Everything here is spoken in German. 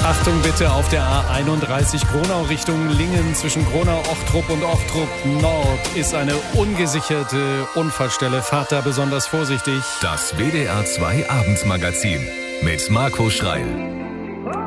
Achtung bitte auf der A31 Gronau Richtung Lingen zwischen Gronau, Ochtrup und Ochtrup Nord ist eine ungesicherte Unfallstelle. Fahrt da besonders vorsichtig. Das WDR 2 Abendmagazin mit Marco Schreil.